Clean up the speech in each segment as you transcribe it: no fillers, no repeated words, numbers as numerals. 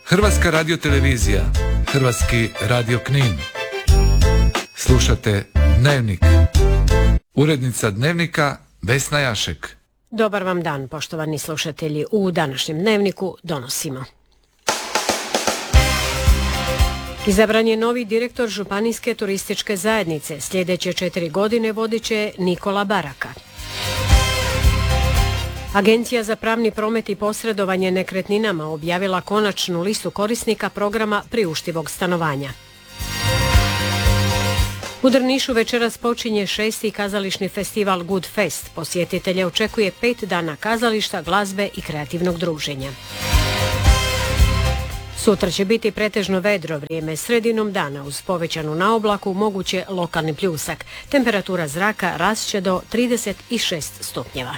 Hrvatska radiotelevizija, Hrvatski radio Knin. Slušate Dnevnik. Urednica Dnevnika Vesna Jašek. Dobar vam dan, poštovani slušatelji. U današnjem Dnevniku donosimo. Izabran je novi direktor Županijske turističke zajednice. Sljedeće 4 godine vodit će Nikola Baraka. Agencija za pravni promet i posredovanje nekretninama objavila konačnu listu korisnika programa priuštivog stanovanja. U Drnišu večeras počinje 6. kazališni festival Good Fest. Posjetitelje očekuje 5 dana kazališta, glazbe i kreativnog druženja. Sutra će biti pretežno vedro vrijeme, sredinom dana uz povećanu naoblaku moguće lokalni pljusak. Temperatura zraka rast će do 36 stupnjeva.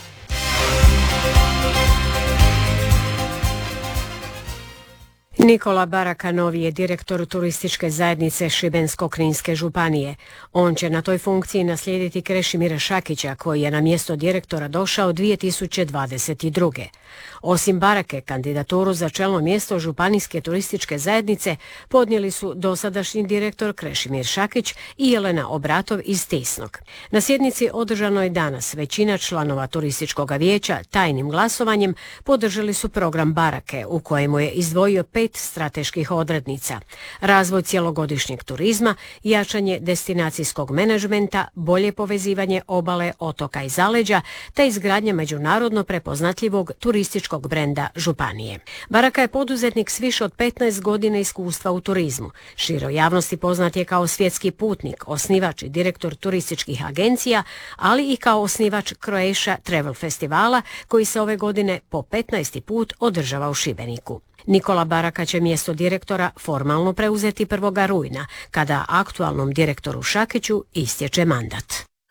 Nikola Baraka novi je direktor turističke zajednice Šibensko-kninske županije. On će na toj funkciji naslijediti Krešimira Šakića, koji je na mjesto direktora došao 2022. Osim Barake, kandidaturu za čelno mjesto Županijske turističke zajednice podnijeli su dosadašnji direktor Krešimir Šakić i Jelena Obratov iz Tisnog. Na sjednici održanoj danas većina članova turističkog vijeća tajnim glasovanjem podržali su program Barake, u kojemu je izdvojio 5 strateških odrednica: razvoj cjelogodišnjeg turizma, jačanje destinacijskog menadžmenta, bolje povezivanje obale, otoka i zaleđa, te izgradnja međunarodno prepoznatljivog turističkog brenda županije. Baraka je poduzetnik s više od 15 godina iskustva u turizmu. Široj javnosti poznat je kao svjetski putnik, osnivač i direktor turističkih agencija, ali i kao osnivač Croatia Travel Festivala, koji se ove godine po 15. put održava u Šibeniku. Nikola Baraka će mjesto direktora formalno preuzeti 1. rujna, kada aktualnom direktoru Šakiću istječe mandat.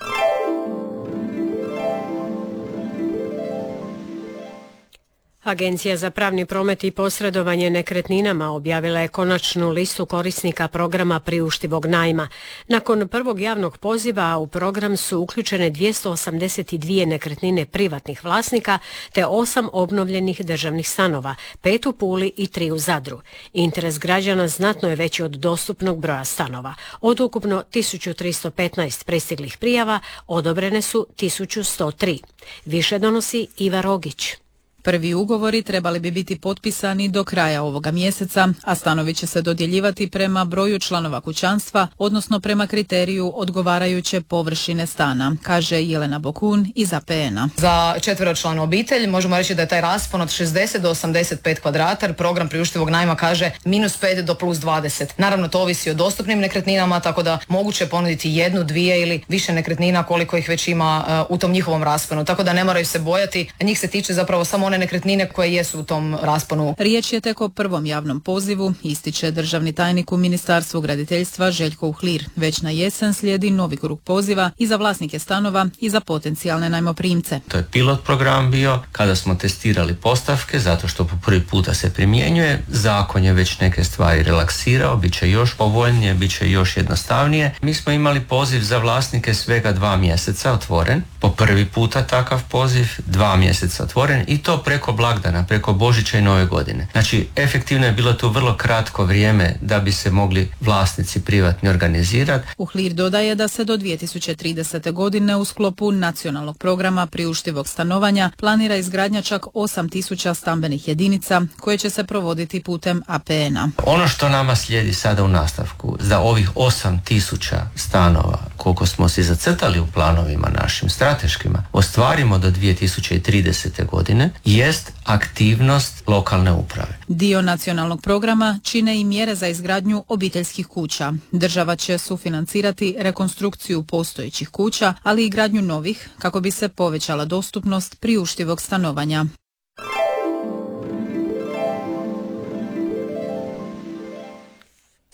Agencija za pravni promet i posredovanje nekretninama objavila je konačnu listu korisnika programa priuštivog najma. Nakon prvog javnog poziva u program su uključene 282 nekretnine privatnih vlasnika te 8 obnovljenih državnih stanova, 5 u Puli i 3 u Zadru. Interes građana znatno je veći od dostupnog broja stanova. Od ukupno 1315 pristiglih prijava odobrene su 1103. Više donosi Iva Rogić. Prvi ugovori trebali bi biti potpisani do kraja ovoga mjeseca, a stanovi će se dodjeljivati prema broju članova kućanstva, odnosno prema kriteriju odgovarajuće površine stana, kaže Jelena Bokun iz APN-a. Za četveročlanu obitelj možemo reći da je taj raspon od 60 do 85 kvadrata, program priuštivog najma kaže -5 do +20. Naravno, to ovisi o dostupnim nekretninama, tako da moguće ponuditi 1, 2 ili više nekretnina koliko ih već ima u tom njihovom rasponu. Tako da ne moraju se bojati, njih se tiče zapravo samo one nekretnine koje jesu u tom rasponu. Riječ je tek o prvom javnom pozivu, ističe državni tajnik u Ministarstvu graditeljstva Željko Uhlir. Već na jesen slijedi novi krug poziva i za vlasnike stanova i za potencijalne najmoprimce. To je pilot program bio kada smo testirali postavke, zato što po prvi puta se primjenjuje. Zakon je već neke stvari relaksirao, bit će još povoljnije, bit će još jednostavnije. Mi smo imali poziv za vlasnike svega 2 mjeseca otvoren, po prvi puta takav poziv, 2 mjeseca otvoren i to preko blagdana, preko Božića i Nove godine. Znači, efektivno je bilo tu vrlo kratko vrijeme da bi se mogli vlasnici privatni organizirati. Uhlir dodaje da se do 2030. godine u sklopu nacionalnog programa priuštivog stanovanja planira izgradnja čak 8000 stambenih jedinica koje će se provoditi putem APN-a. Ono što nama slijedi sada u nastavku, za ovih 8000 stanova, koliko smo si zacrtali u planovima našim strateškima, ostvarimo do 2030. godine, jest aktivnost lokalne uprave. Dio nacionalnog programa čine i mjere za izgradnju obiteljskih kuća. Država će sufinancirati rekonstrukciju postojećih kuća, ali i gradnju novih kako bi se povećala dostupnost priuštivog stanovanja.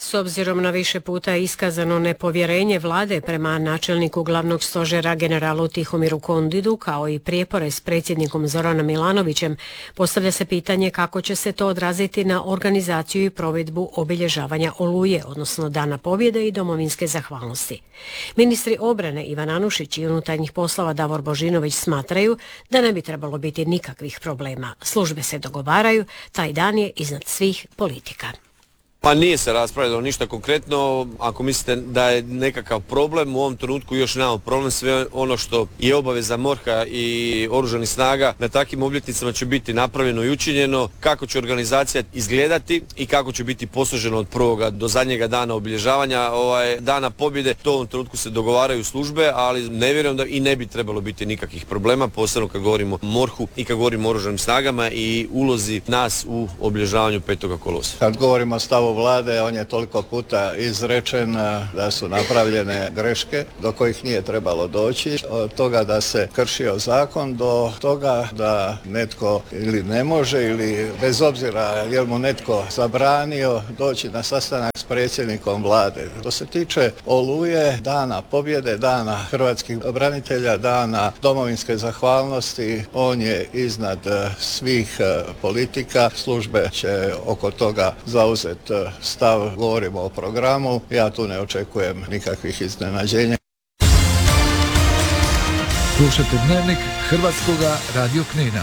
S obzirom na više puta iskazano nepovjerenje vlade prema načelniku glavnog stožera generalu Tihomiru Kondidu, kao i prijepore s predsjednikom Zoranom Milanovićem, postavlja se pitanje kako će se to odraziti na organizaciju i provedbu obilježavanja Oluje, odnosno Dana pobjede i domovinske zahvalnosti. Ministri obrane Ivan Anušić i unutarnjih poslova Davor Božinović smatraju da ne bi trebalo biti nikakvih problema. Službe se dogovaraju, taj dan je iznad svih politika. Pa nije se raspravljalo ništa konkretno. Ako mislite da je nekakav problem, u ovom trenutku još nemamo problem. Sve ono što je obaveza MORH-a i Oružanih snaga na takvim obljetnicama će biti napravljeno i učinjeno. Kako će organizacija izgledati i kako će biti posloženo od prvoga do zadnjega dana obilježavanja Dana pobjede, to u ovom trenutku se dogovaraju službe, ali ne vjerujem da i ne bi trebalo biti nikakvih problema, posebno kad govorimo o MORH-u i kad govorimo o Oružanim snagama i ulozi nas u obilježavanju 5. kolovoza. Kad govorimo o stavu vlade, on je toliko puta izrečen da su napravljene greške do kojih nije trebalo doći, od toga da se kršio zakon do toga da netko ili ne može ili bez obzira je li mu netko zabranio doći na sastanak s predsjednikom vlade. Što se tiče Oluje, Dana pobjede, Dana hrvatskih branitelja, Dana domovinske zahvalnosti, on je iznad svih politika. Službe će oko toga zauzeti stav, govorimo o programu, ja tu ne očekujem nikakvih iznenađenja. Slušate Dnevnik Hrvatskoga radio Knina.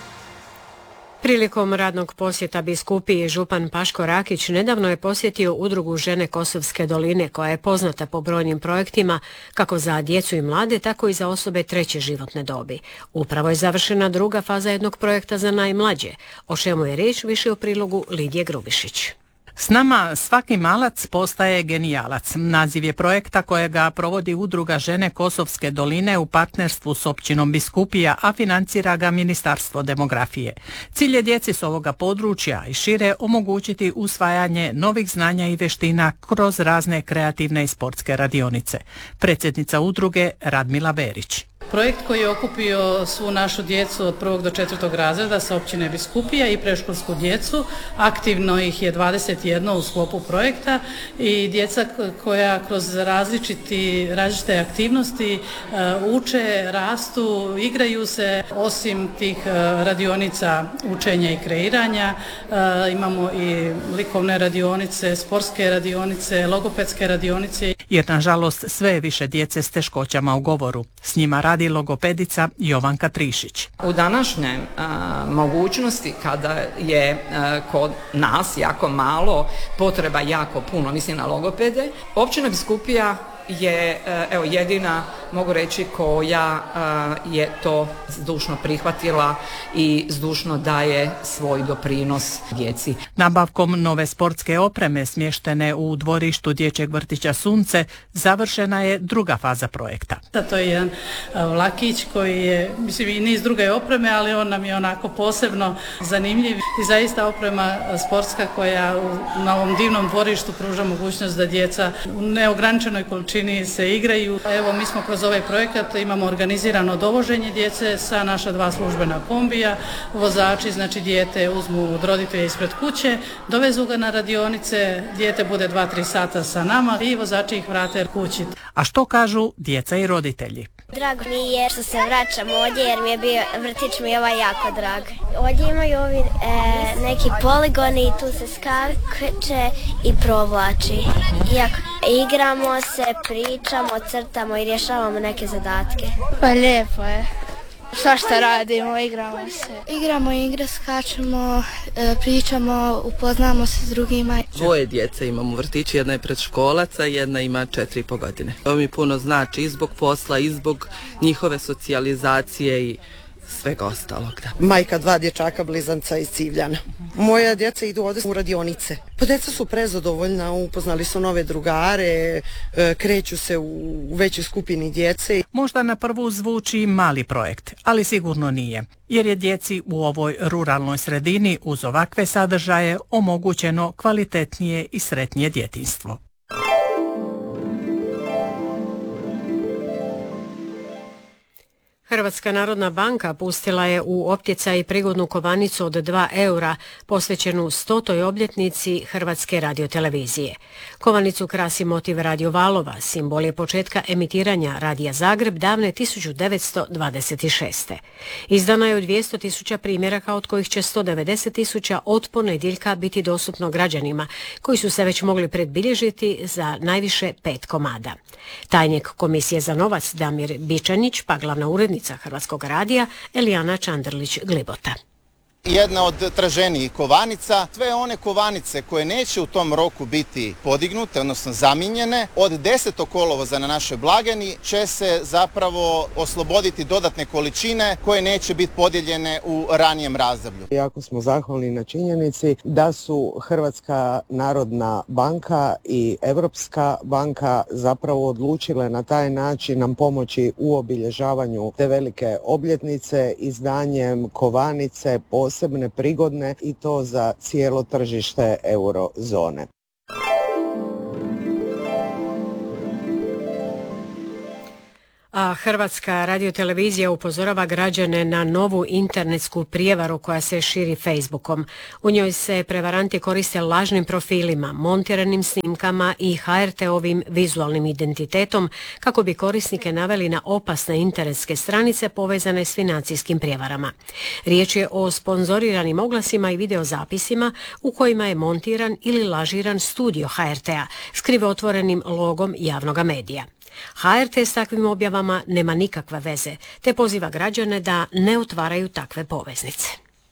Prilikom radnog posjeta biskupiji župan Paško Rakić nedavno je posjetio udrugu Žene Kosovske doline, koja je poznata po brojnim projektima kako za djecu i mlade, tako i za osobe treće životne dobi. Upravo je završena druga faza jednog projekta za najmlađe. O čemu je riječ, više u prilogu Lidije Grubišić. S nama svaki malac postaje genijalac. Naziv je projekta kojega provodi udruga Žene Kosovske doline u partnerstvu s općinom Biskupija, a financira ga Ministarstvo demografije. Cilj je djeci s ovoga područja i šire omogućiti usvajanje novih znanja i vještina kroz razne kreativne i sportske radionice. Predsjednica udruge Radmila Berić. Projekt koji je okupio svu našu djecu od 1. do 4. razreda sa općine Biskupija i predškolsku djecu. Aktivno ih je 21 u sklopu projekta i djeca koja kroz različite aktivnosti uče, rastu, igraju se. Osim tih radionica učenja i kreiranja imamo i likovne radionice, sportske radionice, logopedske radionice. Jer nažalost sve je više djece s teškoćama u govoru. S njima radi logopedica Jovanka Trišić. U današnjoj mogućnosti kada je kod nas jako malo, potreba jako puno, mislim na logopede, općina Biskupija je jedina, mogu reći, koja je to zdušno prihvatila i zdušno daje svoj doprinos djeci. Nabavkom nove sportske opreme smještene u dvorištu dječjeg vrtića Sunce završena je druga faza projekta. To je jedan vlakić koji je, mislim, i niz druge opreme, ali on nam je onako posebno zanimljiv i zaista oprema sportska koja na ovom divnom dvorištu pruža mogućnost da djeca u neograničenoj količini se igraju. Evo, mi smo kroz ovaj projekat imamo organizirano dovoženje djece sa naša 2 službena kombija. Vozači, znači dijete uzmu od roditelja ispred kuće, dovezu ga na radionice, dijete bude 2-3 sata sa nama i vozači ih vrate kući. A što kažu djeca i roditelji? Drago mi je što se vraćam ovdje jer mi je bio vrtić mi je jako drag. Ovdje imaju ovi neki poligoni i tu se skače i provlači. Igramo se, pričamo, crtamo i rješavamo neke zadatke. Pa lijepo je. Svašta radimo, igramo se. Igramo igre, skačemo, pričamo, upoznamo se s drugima. 2 djece imamo u vrtiću, jedna je predškolaca, jedna ima 4,5 godine. Ovo mi puno znači i zbog posla, i zbog njihove socijalizacije i svega ostalog. Da. Majka 2 dječaka blizanca iz Civljana. Moja djeca idu ovdje u radionice. Pa djeca su prezadovoljna, upoznali su nove drugare, kreću se u većoj skupini djece. Možda na prvu zvuči mali projekt, ali sigurno nije, jer je djeci u ovoj ruralnoj sredini uz ovakve sadržaje omogućeno kvalitetnije i sretnije djetinjstvo. Hrvatska narodna banka pustila je u optjecaj prigodnu kovanicu od 2 eura posvećenu 100. obljetnici Hrvatske radiotelevizije. Kovanicu krasi motiv radiovalova, simbol je početka emitiranja Radija Zagreb davne 1926. Izdana je u 200.000 primjeraka, od kojih će 190.000 od ponedjeljka biti dostupno građanima, koji su se već mogli predbilježiti za najviše 5 komada. Tajnik Komisije za novac Damir Bičanić, pa glavna urednica Hrvatskog radija Elijana Čandrlić-Glibota. Jedna od traženijih kovanica, sve one kovanice koje neće u tom roku biti podignute, odnosno zamijenjene, od 10. kolovoza na našoj blagajni će se zapravo osloboditi dodatne količine koje neće biti podijeljene u ranijem razdoblju. Jako smo zahvalni na činjenici da su Hrvatska narodna banka i Europska banka zapravo odlučile na taj način nam pomoći u obilježavanju te velike obljetnice izdanjem kovanice posebne, prigodne, i to za cijelo tržište eurozone. A Hrvatska radiotelevizija upozorava građane na novu internetsku prijevaru koja se širi Facebookom. U njoj se prevaranti koriste lažnim profilima, montiranim snimkama i HRT-ovim vizualnim identitetom kako bi korisnike naveli na opasne internetske stranice povezane s financijskim prijevarama. Riječ je o sponzoriranim oglasima i videozapisima u kojima je montiran ili lažiran studio HRT-a s krivotvorenim logom javnog medija. HRT s takvim objavama nema nikakve veze, te poziva građane da ne otvaraju takve poveznice.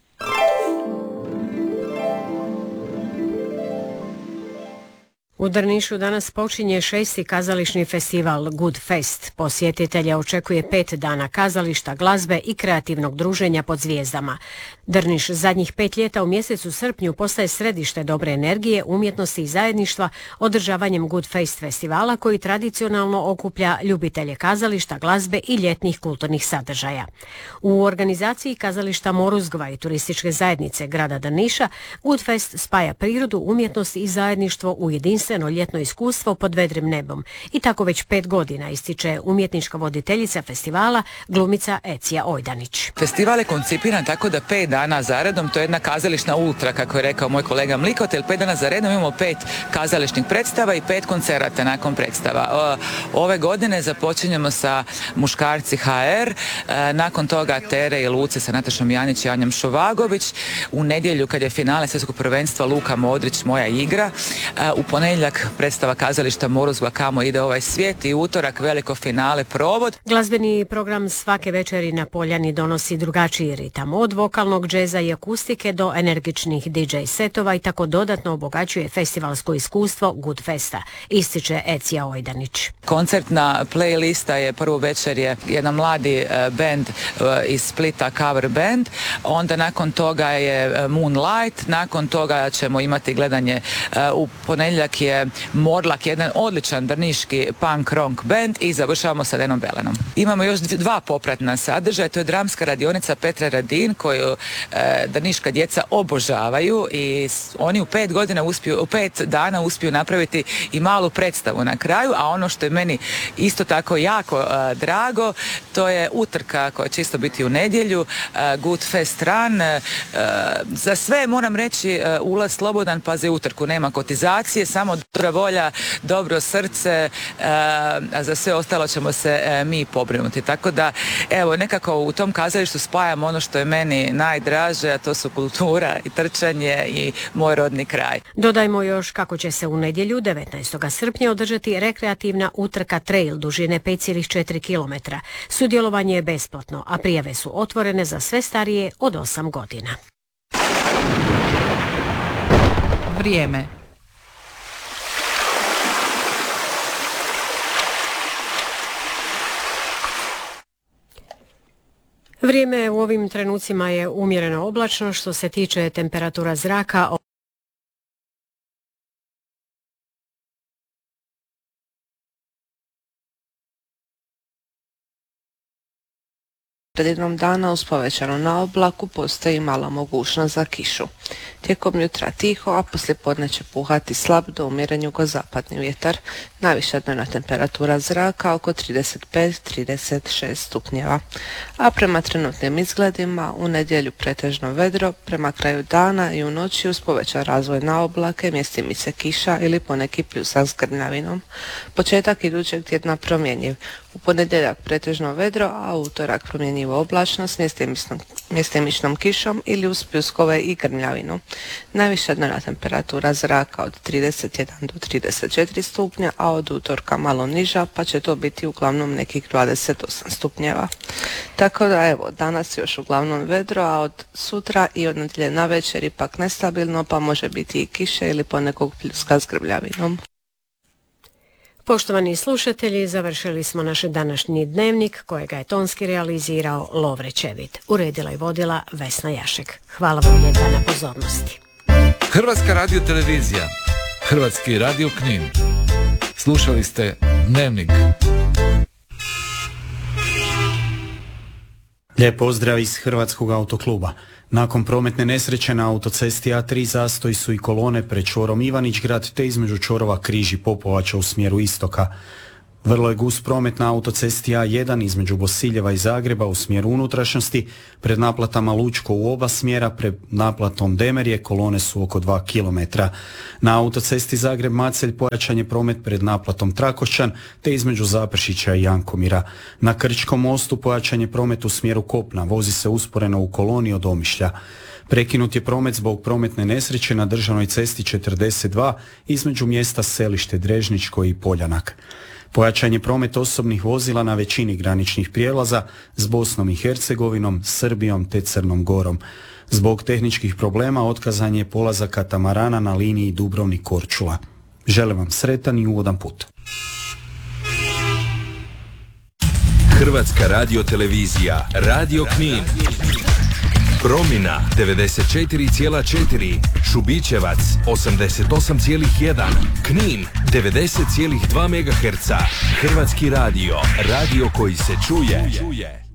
U Drnišu danas počinje 6. kazališni festival Good Fest. Posjetitelja očekuje 5 dana kazališta, glazbe i kreativnog druženja pod zvijezdama. Drniš zadnjih 5 ljeta u mjesecu srpnju postaje središte dobre energije, umjetnosti i zajedništva održavanjem Good Fest festivala koji tradicionalno okuplja ljubitelje kazališta, glazbe i ljetnih kulturnih sadržaja. U organizaciji kazališta Moruzgva i turističke zajednice grada Drniša Good Fest spaja prirodu, umjetnost i zajedništvo u jedinstveno ljetno iskustvo pod vedrim nebom. I tako već 5 godina, ističe umjetnička voditeljica festivala, glumica Ecija Ojdanić. Festival je koncipiran tako da 5 dana zaredom, to je jedna kazališna ultra, kako je rekao moj kolega Mlikotel, 5 dana zaredom imamo 5 kazališnih predstava i 5 koncerata nakon predstava. Ove godine započinjemo sa Muškarci HR, nakon toga Tere i Luce sa Natašom Janić i Anjom Šovagović, u nedjelju kad je finale svjetskog prvenstva Luka Modrić, Moja igra, u ponedjeljak predstava kazališta Moruzgva Kamo ide ovaj svijet i utorak veliko finale Provod. Glazbeni program svake večeri na Poljani donosi drugačiji ritam, od vokalnog džeza i akustike do energičnih DJ setova i tako dodatno obogaćuje festivalsko iskustvo Good Festa, ističe Ecija Ojdanić. Koncertna playlista je prvu večer je jedan mladi band iz Splita, cover band, onda nakon toga je Moonlight, nakon toga ćemo imati gledanje u ponedjeljak je Morlak, jedan odličan drniški punk rock band i završavamo sa Denom Belenom. Imamo još 2 popratna sadržaja, to je dramska radionica Petra Radin koju drniška djeca obožavaju i oni u 5 dana uspiju napraviti i malu predstavu na kraju, a ono što je meni isto tako jako drago, to je utrka koja će isto biti u nedjelju, Good Fest Run. Za sve moram reći ulaz slobodan, paze utrku, nema kotizacije, samo dobra volja, dobro srce, a za sve ostalo ćemo se mi pobrinuti. Tako da, evo, nekako u tom kazalištu spajam ono što je meni najdraže, a to su kultura i trčanje i moj rodni kraj. Dodajmo još kako će se u nedjelju 19. srpnja održati rekreativna utrka trail dužine 5,4 km. Sudjelovanje je besplatno, a prijave su otvorene za sve starije od 8 godina. Vrijeme. Vrijeme u ovim trenucima je umjereno oblačno. Što se tiče temperatura zraka, Sredinom dana uz povećanu naoblaku postoji mala mogućnost za kišu. Tijekom jutra tiho, a poslijepodne će puhati slab do umjeren jugozapadni vjetar. Najviša dnevna temperatura zraka oko 35-36 stupnjeva. A prema trenutnim izgledima u nedjelju pretežno vedro, prema kraju dana i u noći uz povećan razvoj naoblake mjestimice kiša ili poneki pljusak s grmljavinom. Početak idućeg tjedna promjenjiv. U ponedjeljak pretežno vedro, a u utorak promjenjivo oblačno s mjestimičnom kišom ili uz pljuskove i grmljavinu. Najviša dnevna temperatura zraka od 31 do 34 stupnja, a od utorka malo niža, pa će to biti uglavnom nekih 28 stupnjeva. Tako da evo, danas još uglavnom vedro, a od sutra i od nedjelje na večer ipak nestabilno, pa može biti i kiše ili ponekog pljuska s grmljavinom. Poštovani slušatelji, završili smo naš današnji dnevnik kojega je tonski realizirao Lovre Čevit. Uredila i vodila Vesna Jašek. Hvala vam lijepa na pozornosti. Hrvatska radiotelevizija, Hrvatski radio Knin. Slušali ste Dnevnik. Lijep pozdrav iz Hrvatskog autokluba. Nakon prometne nesreće na autocesti A3 zastoji su i kolone pred čvorom Ivanić-grad te između čvorova Križ i Popovača u smjeru istoka. Vrlo je gust promet na autocesti A1 između Bosiljeva i Zagreba u smjeru unutrašnjosti, pred naplatama Lučko u oba smjera, pred naplatom Demerje kolone su oko 2 km. Na autocesti Zagreb-Macelj pojačan je promet pred naplatom Trakošćan te između Zaprešića i Jankomira. Na Krčkom mostu pojačan je promet u smjeru kopna, vozi se usporeno u koloni od Omišlja. Prekinut je promet zbog prometne nesreće na državnoj cesti 42 između mjesta Selište Drežničko i Poljanak. Pojačan je promet osobnih vozila na većini graničnih prijelaza s Bosnom i Hercegovinom, Srbijom te Crnom Gorom. Zbog tehničkih problema otkazan je polazak katamarana na liniji Dubrovnik-Korčula. Želim vam sretan i ugodan put. Hrvatska radiotelevizija, Radio Knin. Promina 94,4, Šubićevac 88,1, Knin 90,2 MHz. Hrvatski radio, radio koji se čuje.